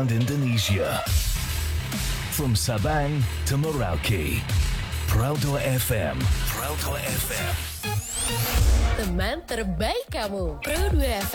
around Indonesia. From Sabang to Merauke, Proudhoi FM. Proudhoi FM. Teman terbaik kamu, Proudhoi FM.